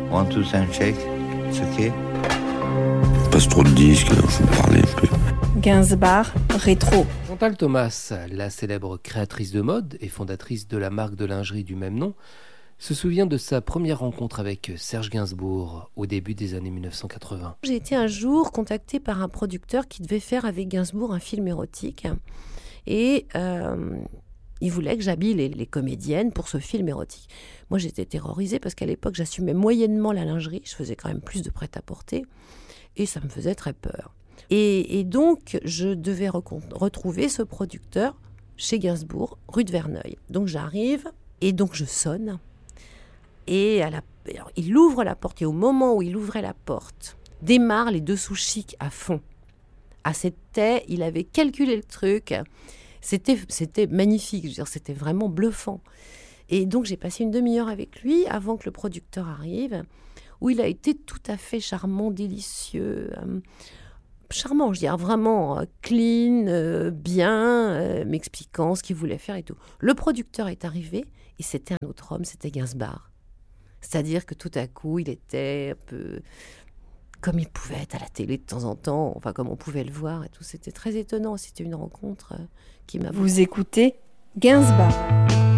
One, two, sound check. It's okay. Passe trop de disques, faut me parler un peu. Gainsbourg rétro. Chantal Thomas, la célèbre créatrice de mode et fondatrice de la marque de lingerie du même nom, se souvient de sa première rencontre avec Serge Gainsbourg au début des années 1980. J'ai été un jour contactée par un producteur qui devait faire avec Gainsbourg un film érotique. Et il voulait que j'habille les comédiennes pour ce film érotique. Moi, j'étais terrorisée parce qu'à l'époque, j'assumais moyennement la lingerie. Je faisais quand même plus de prêt-à-porter. Et ça me faisait très peur. Et donc, je devais retrouver ce producteur chez Gainsbourg, rue de Verneuil. Donc, j'arrive et donc je sonne. Et alors, il ouvre la porte. Et au moment où il ouvrait la porte, démarre les Dessous Chic à fond. Il avait calculé le truc. C'était magnifique. Je veux dire, c'était vraiment bluffant. Et donc, j'ai passé une demi-heure avec lui avant que le producteur arrive, où il a été tout à fait charmant, délicieux, charmant, je dirais vraiment clean, bien, m'expliquant ce qu'il voulait faire et tout. Le producteur est arrivé et c'était un autre homme, c'était Gainsbourg. C'est-à-dire que tout à coup, il était un peu comme il pouvait être à la télé de temps en temps, enfin comme on pouvait le voir et tout. C'était très étonnant, c'était une rencontre qui m'a... Vous écoutez Gainsbourg.